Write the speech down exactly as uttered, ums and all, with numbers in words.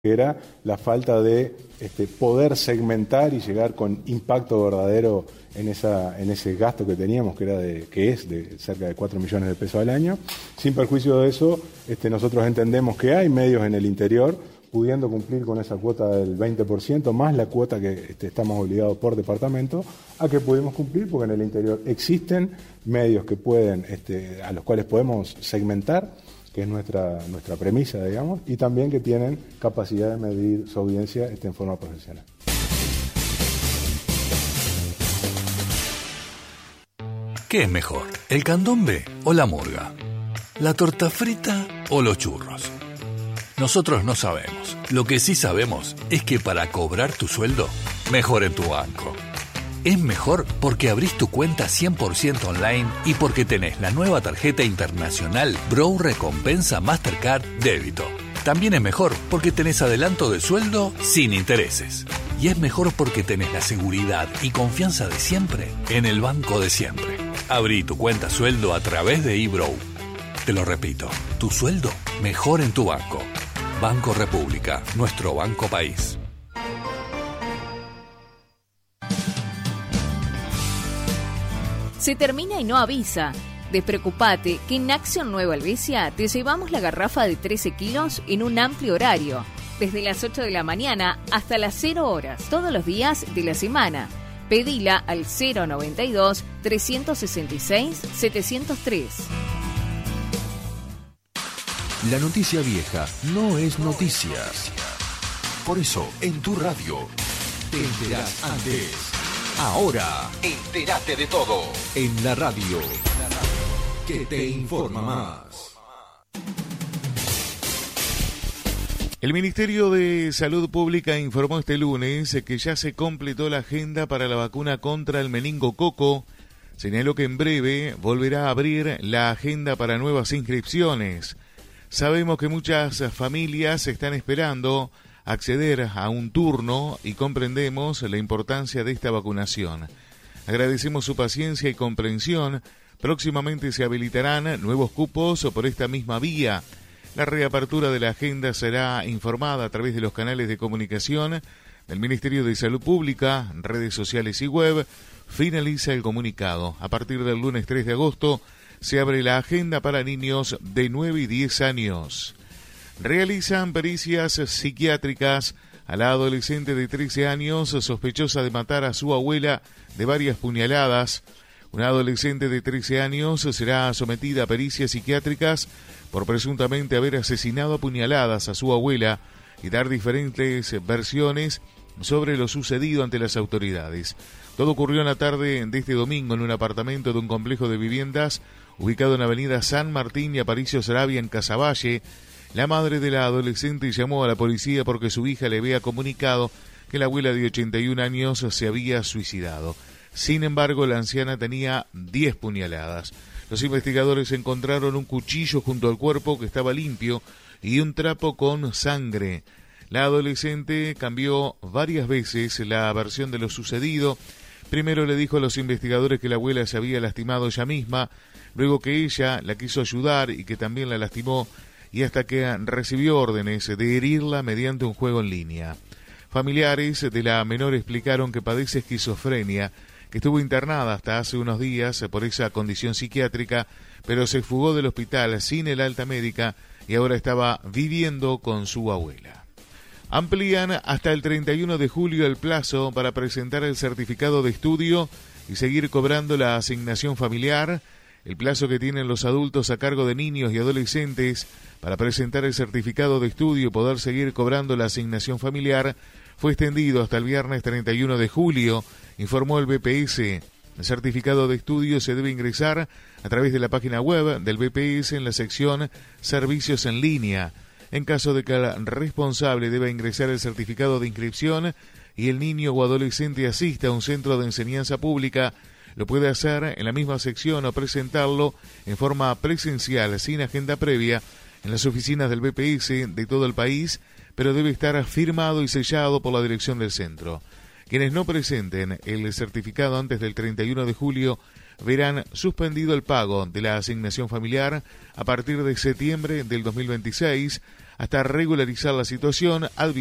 que era la falta de este, poder segmentar y llegar con impacto verdadero en, esa, en ese gasto que teníamos, que era de, que es de cerca de cuatro millones de pesos al año. Sin perjuicio de eso, este, nosotros entendemos que hay medios en el interior pudiendo cumplir con esa cuota del veinte por ciento, más la cuota que este, estamos obligados por departamento, a que pudimos cumplir, porque en el interior existen medios que pueden, este, a los cuales podemos segmentar, que es nuestra, nuestra premisa, digamos, y también que tienen capacidad de medir su audiencia este, en forma profesional. ¿Qué es mejor, el candombe o la murga? ¿La torta frita o los churros? Nosotros no sabemos. Lo que sí sabemos es que para cobrar tu sueldo, mejor en tu banco. Es mejor porque abrís tu cuenta cien por ciento online y porque tenés la nueva tarjeta internacional Bro Recompensa Mastercard Débito. También es mejor porque tenés adelanto de sueldo sin intereses. Y es mejor porque tenés la seguridad y confianza de siempre en el banco de siempre. Abrí tu cuenta sueldo a través de eBrow. Te lo repito, tu sueldo mejor en tu banco. Banco República, nuestro banco país. Se termina y no avisa. Despreocupate que en Acción Nueva Helvecia te llevamos la garrafa de trece kilos en un amplio horario, desde las ocho de la mañana hasta las cero horas, todos los días de la semana. Pedila al cero noventa y dos, trescientos sesenta y seis, setecientos tres. La noticia vieja no es noticia. Por eso, en tu radio, te enterás antes. Ahora, entérate de todo en la radio que te informa más. El Ministerio de Salud Pública informó este lunes que ya se completó la agenda para la vacuna contra el meningococo. Señaló que en breve volverá a abrir la agenda para nuevas inscripciones. Sabemos que muchas familias están esperando acceder a un turno y comprendemos la importancia de esta vacunación. Agradecemos su paciencia y comprensión. Próximamente se habilitarán nuevos cupos por esta misma vía. La reapertura de la agenda será informada a través de los canales de comunicación del Ministerio de Salud Pública, redes sociales y web. Finaliza el comunicado. A partir del lunes tres de agosto se abre la agenda para niños de nueve y diez años. Realizan pericias psiquiátricas a la adolescente de trece años sospechosa de matar a su abuela de varias puñaladas. Una adolescente de trece años será sometida a pericias psiquiátricas por presuntamente haber asesinado a puñaladas a su abuela y dar diferentes versiones sobre lo sucedido ante las autoridades. Todo ocurrió en la tarde de este domingo en un apartamento de un complejo de viviendas ubicado en la avenida San Martín y Aparicio Saravia en Casaballe. La madre de la adolescente llamó a la policía porque su hija le había comunicado que la abuela de ochenta y un años se había suicidado. Sin embargo, la anciana tenía diez puñaladas. Los investigadores encontraron un cuchillo junto al cuerpo que estaba limpio y un trapo con sangre. La adolescente cambió varias veces la versión de lo sucedido. Primero le dijo a los investigadores que la abuela se había lastimado ella misma, luego que ella la quiso ayudar y que también la lastimó, y hasta que recibió órdenes de herirla mediante un juego en línea. Familiares de la menor explicaron que padece esquizofrenia, que estuvo internada hasta hace unos días por esa condición psiquiátrica, pero se fugó del hospital sin el alta médica y ahora estaba viviendo con su abuela. Amplían hasta el treinta y uno de julio el plazo para presentar el certificado de estudio y seguir cobrando la asignación familiar. El plazo que tienen los adultos a cargo de niños y adolescentes para presentar el certificado de estudio y poder seguir cobrando la asignación familiar fue extendido hasta el viernes treinta y uno de julio, informó el B P S. El certificado de estudio se debe ingresar a través de la página web del B P S en la sección Servicios en línea. En caso de que el responsable deba ingresar el certificado de inscripción y el niño o adolescente asista a un centro de enseñanza pública, lo puede hacer en la misma sección o presentarlo en forma presencial sin agenda previa en las oficinas del B P S de todo el país, pero debe estar firmado y sellado por la dirección del centro. Quienes no presenten el certificado antes del treinta y uno de julio verán suspendido el pago de la asignación familiar a partir de septiembre del dos mil veintiséis. hasta regularizar la situación,